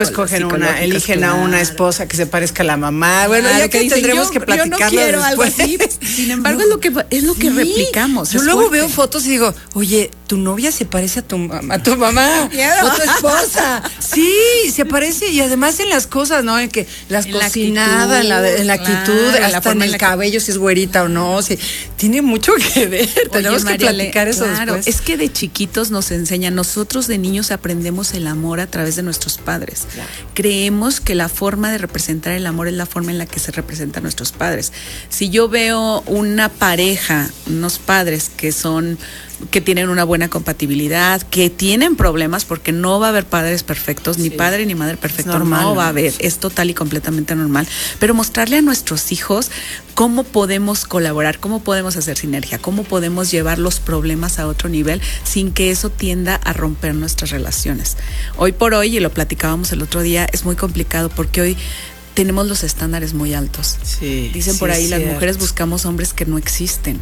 Escogen eligen a una esposa que se parezca a la mamá. Bueno, ya que dicen, tendremos que platicarlo. Yo no quiero después. algo así. Sin embargo, es lo que replicamos. Yo luego veo fotos y digo, oye, tu novia se parece a tu mamá, o tu esposa. Sí, se parece, y además en las cosas, ¿no? En que las cocinadas, en la actitud, hasta en el cabello, si es güerita o no, tiene mucho que ver. Tenemos que platicar eso después. Es que de chiquitos nos enseñan, nosotros de niños aprendemos el amor a través de nuestros padres. Claro. Creemos que la forma de representar el amor es la forma en la que se representan nuestros padres. Si yo veo una pareja, unos padres que tienen una buena compatibilidad, que tienen problemas, porque no va a haber padres perfectos, ni padre ni madre perfecto, no va a haber, es total y completamente normal, pero mostrarle a nuestros hijos cómo podemos colaborar, cómo podemos hacer sinergia, cómo podemos llevar los problemas a otro nivel sin que eso tienda a romper nuestras relaciones. Hoy por hoy, y lo platicábamos el otro día, es muy complicado porque hoy tenemos los estándares muy altos. Dicen por ahí, las mujeres buscamos hombres que no existen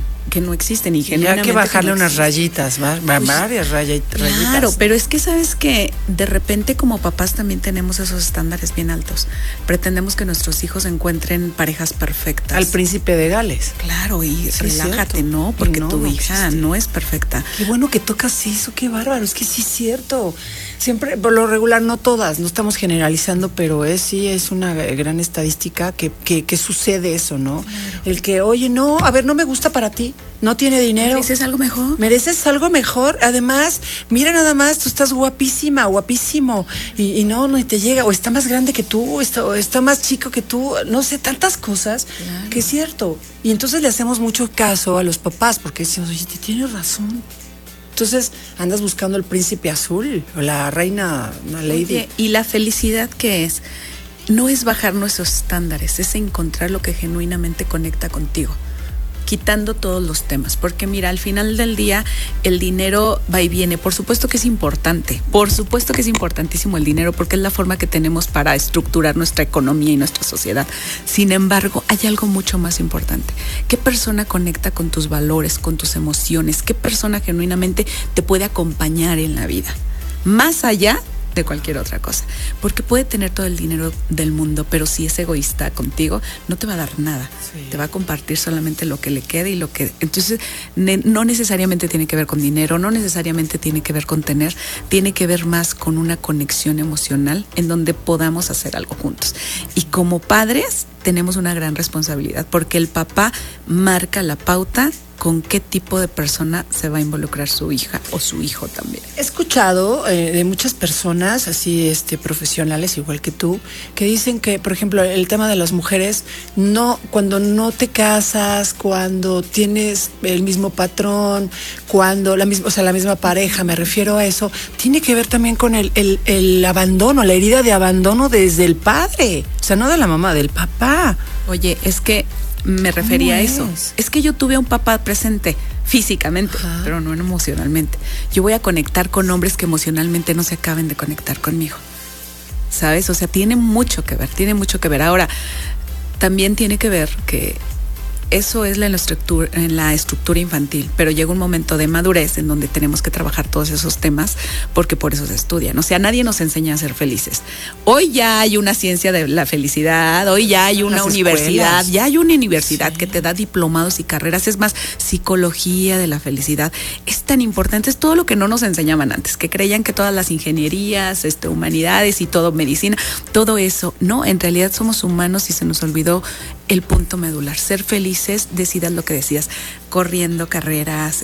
y genuinamente. Hay que bajarle unas rayitas, varias rayitas. Claro, pero es que sabes que de repente como papás también tenemos esos estándares bien altos. Pretendemos que nuestros hijos encuentren parejas perfectas. Al príncipe de Gales. Claro, y relájate, ¿no? Porque tu hija no es perfecta. Qué bueno que tocas eso, qué bárbaro, es que sí es cierto. Siempre, por lo regular, no todas, no estamos generalizando, pero es una gran estadística que sucede eso, ¿no? Claro. El que, oye, no me gusta para ti, no tiene dinero. ¿Mereces algo mejor? Mereces algo mejor, además, mira nada más, tú estás guapísima, guapísimo, y no te llega, o está más grande que tú, o está más chico que tú, no sé, tantas cosas, claro, que es cierto. Y entonces le hacemos mucho caso a los papás, porque decimos, oye, tienes razón. Entonces andas buscando el príncipe azul o la reina, una lady. Oye, y la felicidad que es, no es bajar nuestros estándares, es encontrar lo que genuinamente conecta contigo, quitando todos los temas, porque mira, al final del día el dinero va y viene. Por supuesto que es importante, por supuesto que es importantísimo el dinero, porque es la forma que tenemos para estructurar nuestra economía y nuestra sociedad. Sin embargo, hay algo mucho más importante. ¿Qué persona conecta con tus valores, con tus emociones? ¿Qué persona genuinamente te puede acompañar en la vida? Más allá de cualquier otra cosa, porque puede tener todo el dinero del mundo, pero si es egoísta contigo, no te va a dar nada, te va a compartir solamente lo que le quede y lo que... Entonces, no necesariamente tiene que ver con dinero, no necesariamente tiene que ver con tener, tiene que ver más con una conexión emocional en donde podamos hacer algo juntos. Y como padres tenemos una gran responsabilidad, porque el papá marca la pauta con qué tipo de persona se va a involucrar su hija o su hijo también. He escuchado de muchas personas así profesionales igual que tú, que dicen que, por ejemplo, el tema de las mujeres, cuando no te casas, cuando tienes el mismo patrón, cuando la misma pareja, me refiero a eso, tiene que ver también con el abandono, la herida de abandono desde el padre, o sea, no de la mamá, del papá. Oye, es que me refería a eso. Es que yo tuve a un papá presente físicamente, pero no emocionalmente. Yo voy a conectar con hombres que emocionalmente no se acaben de conectar conmigo, ¿sabes? O sea, tiene mucho que ver. Ahora, también tiene que ver que eso es en la estructura infantil, pero llega un momento de madurez en donde tenemos que trabajar todos esos temas, porque por eso se estudian. O sea, nadie nos enseña a ser felices. Hoy ya hay una ciencia de la felicidad, hoy ya hay una universidad, que te da diplomados y carreras, es más, psicología de la felicidad. Es tan importante, es todo lo que no nos enseñaban antes, que creían que todas las ingenierías, humanidades y todo, medicina, todo eso. No, en realidad somos humanos y se nos olvidó el punto medular, ser felices, decidas lo que decidas, corriendo carreras,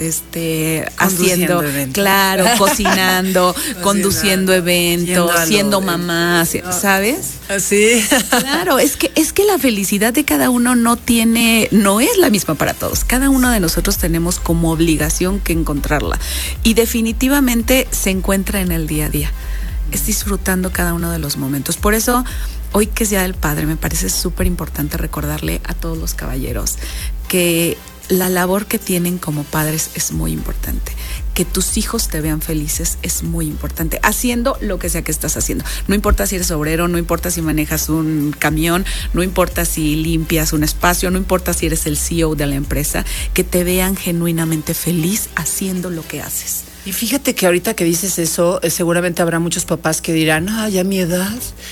haciendo, claro, cocinando, conduciendo eventos, siendo mamá, ¿sabes? Así. Claro, es que la felicidad de cada uno no es la misma para todos. Cada uno de nosotros tenemos como obligación que encontrarla. Y definitivamente se encuentra en el día a día. Es disfrutando cada uno de los momentos. Por eso, hoy que es Día del Padre, me parece súper importante recordarle a todos los caballeros que la labor que tienen como padres es muy importante. Que tus hijos te vean felices es muy importante, haciendo lo que sea que estás haciendo. No importa si eres obrero, no importa si manejas un camión, no importa si limpias un espacio, no importa si eres el CEO de la empresa, que te vean genuinamente feliz haciendo lo que haces. Y fíjate que ahorita que dices eso, seguramente habrá muchos papás que dirán, ya a mi edad,